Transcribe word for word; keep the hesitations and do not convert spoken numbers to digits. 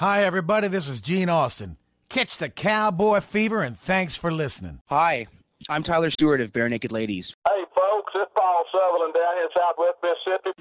Hi, everybody. This is Gene Austin. Catch the cowboy fever, and thanks for listening. Hi, I'm Tyler Stewart of Bare Naked Ladies. Hey, folks, it's Paul Sutherland down here in Southwest Mississippi